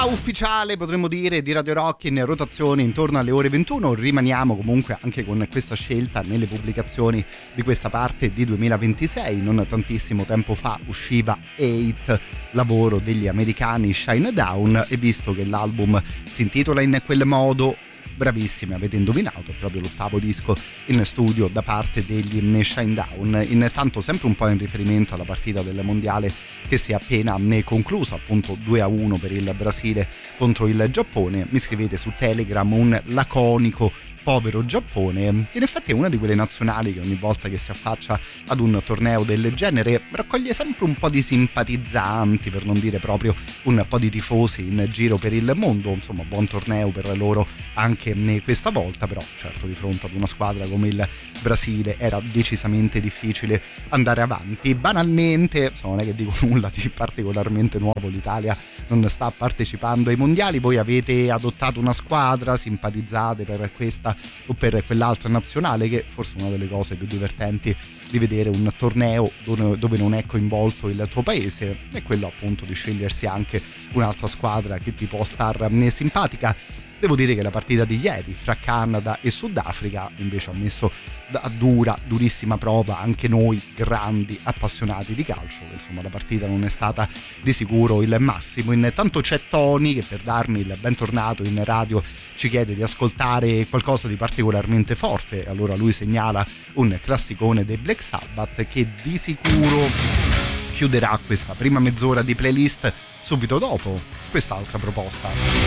Metà ufficiale, potremmo dire, di Radio Rock in rotazione intorno alle ore 21. Rimaniamo comunque anche con questa scelta nelle pubblicazioni di questa parte di 2026. Non tantissimo tempo fa usciva 8, lavoro degli americani Shinedown, e visto che l'album si intitola in quel modo, bravissimi, avete indovinato, è proprio l'ottavo disco in studio da parte degli Shinedown. Intanto sempre un po' in riferimento alla partita del mondiale che si è appena conclusa, appunto 2-1 per il Brasile contro il Giappone, mi scrivete su Telegram un laconico povero Giappone, che in effetti è una di quelle nazionali che ogni volta che si affaccia ad un torneo del genere raccoglie sempre un po' di simpatizzanti, per non dire proprio un po' di tifosi in giro per il mondo. Insomma, buon torneo per loro anche questa volta, però certo di fronte ad una squadra come il Brasile era decisamente difficile andare avanti. Banalmente, non è che dico nulla di particolarmente nuovo, l'Italia non sta partecipando ai mondiali, voi avete adottato una squadra, simpatizzate per questa o per quell'altra nazionale, che forse è una delle cose più divertenti di vedere un torneo dove non è coinvolto il tuo paese, è quello appunto di scegliersi anche un'altra squadra che ti può star simpatica. Devo dire che la partita di ieri fra Canada e Sudafrica invece ha messo a durissima prova anche noi grandi appassionati di calcio, che insomma la partita non è stata di sicuro il massimo. Intanto c'è Tony che, per darmi il bentornato in radio, ci chiede di ascoltare qualcosa di particolarmente forte. Allora lui segnala un classicone dei Black Sabbath che di sicuro chiuderà questa prima mezz'ora di playlist subito dopo quest'altra proposta.